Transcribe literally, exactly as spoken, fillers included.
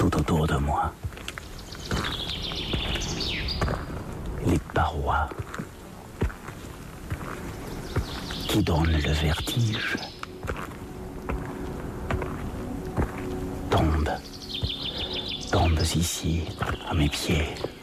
tout autour de moi. Les parois qui donnent le vertige tombent, tombent ici à mes pieds.